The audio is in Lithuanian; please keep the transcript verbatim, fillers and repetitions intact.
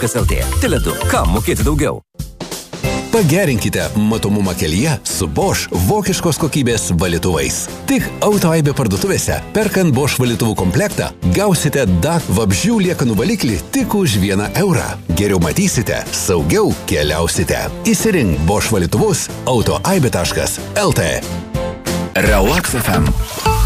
taškas el tė. Tele du. Kam mokėti daugiau? Pagerinkite matomumą kelyje su Bosch vokiškos kokybės valytuvais. Tik Autoaibė parduotuvėse, perkant Bosch valytuvų komplektą, gausite D A C vabzdžių liekanų valiklį tik už vieną eurą. Geriau matysite, saugiau keliausite. Įsirink Bosch valytuvus autoaibė taškas el tė. Relax F M.